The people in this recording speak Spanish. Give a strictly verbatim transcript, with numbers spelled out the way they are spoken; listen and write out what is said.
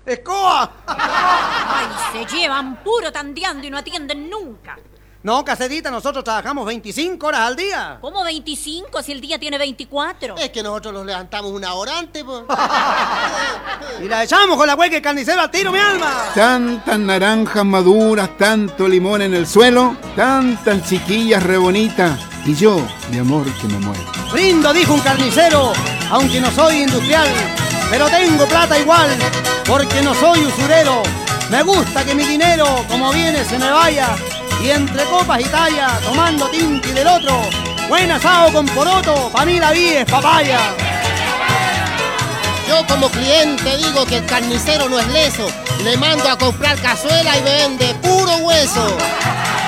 ¡Escoba! Ay, se llevan puro tandeando y no atienden nunca. No, Caserita, nosotros trabajamos veinticinco horas al día. ¿Cómo veinticinco si el día tiene veinticuatro? Es que nosotros nos levantamos una hora antes, pues. Y la echamos con la hueca y carnicero al tiro, mi alma. Tantas naranjas maduras, tanto limón en el suelo, tantas chiquillas re bonitas. Y yo, mi amor, que me muero. Brindo, dijo un carnicero, aunque no soy industrial, pero tengo plata igual, porque no soy usurero. Me gusta que mi dinero, como viene, se me vaya. Y entre copas y talla, tomando tinti del otro, buen asado con poroto, pa' mí la vida es papaya. Yo como cliente digo que el carnicero no es leso. Le mando a comprar cazuela y me vende puro hueso.